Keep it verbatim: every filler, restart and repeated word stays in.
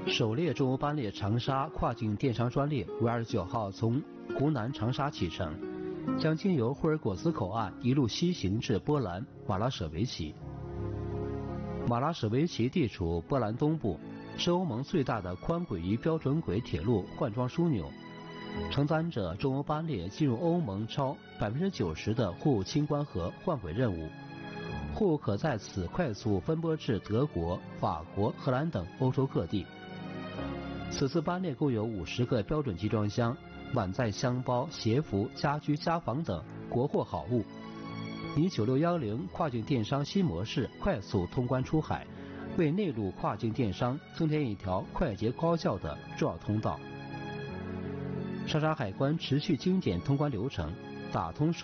首列中欧班列长沙跨境电商专列于二十九号从湖南长沙启程，将经由霍尔果斯口岸一路西行至波兰马拉舍维奇。马拉舍维奇地处波兰东部，是欧盟最大的宽轨与标准轨铁路换装枢纽，承担着中欧班列进入欧盟超百分之九十的货物清关和换轨任务。货物可在此快速分拨至德国、法国、荷兰等欧洲各地。此次班列共有五十个标准集装箱，满载箱包、鞋服、家居、家纺等国货好物，以九六一零跨境电商新模式快速通关出海，为内陆跨境电商增添一条快捷高效的重要通道。长沙海关持续精简通关流程，打通